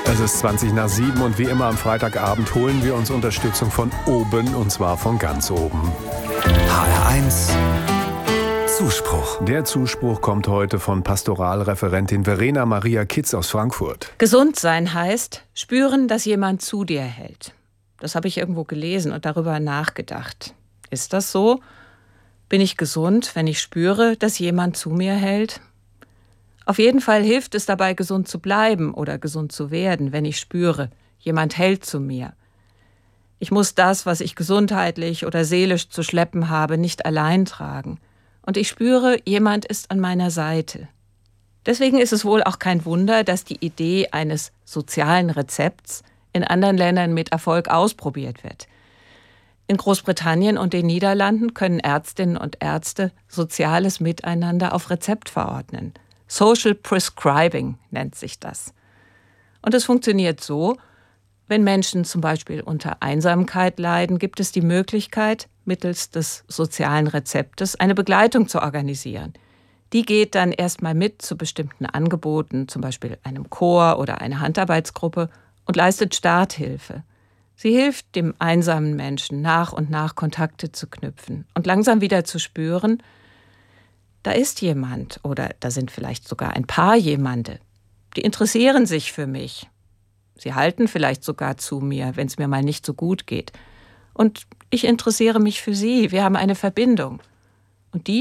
Es ist 20 nach 7 und wie immer am Freitagabend holen wir uns Unterstützung von oben, und zwar von ganz oben. HR1 Zuspruch. Der Zuspruch kommt heute von Pastoralreferentin Verena Maria Kitz aus Frankfurt. Gesund sein heißt, spüren, dass jemand zu dir hält. Das habe ich irgendwo gelesen und darüber nachgedacht. Ist das so? Bin ich gesund, wenn ich spüre, dass jemand zu mir hält? Auf jeden Fall hilft es dabei, gesund zu bleiben oder gesund zu werden, wenn ich spüre, jemand hält zu mir. Ich muss das, was ich gesundheitlich oder seelisch zu schleppen habe, nicht allein tragen. Und ich spüre, jemand ist an meiner Seite. Deswegen ist es wohl auch kein Wunder, dass die Idee eines sozialen Rezepts in anderen Ländern mit Erfolg ausprobiert wird. In Großbritannien und den Niederlanden können Ärztinnen und Ärzte soziales Miteinander auf Rezept verordnen. Social Prescribing nennt sich das. Und es funktioniert so: Wenn Menschen zum Beispiel unter Einsamkeit leiden, gibt es die Möglichkeit, mittels des sozialen Rezeptes eine Begleitung zu organisieren. Die geht dann erstmal mit zu bestimmten Angeboten, zum Beispiel einem Chor oder einer Handarbeitsgruppe, und leistet Starthilfe. Sie hilft dem einsamen Menschen, nach und nach Kontakte zu knüpfen und langsam wieder zu spüren, da ist jemand oder da sind vielleicht sogar ein paar Jemande, die interessieren sich für mich. Sie halten vielleicht sogar zu mir, wenn es mir mal nicht so gut geht. Und ich interessiere mich für sie. Wir haben eine Verbindung. Und die